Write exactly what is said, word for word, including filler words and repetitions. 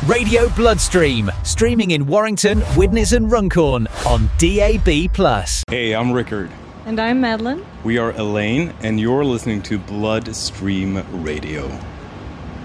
Radio Bloodstream, streaming in Warrington, Widnes and Runcorn on D A B plus. Hey, I'm Rickard. And I'm Madeline. We are Elaine, and you're listening to Bloodstream Radio.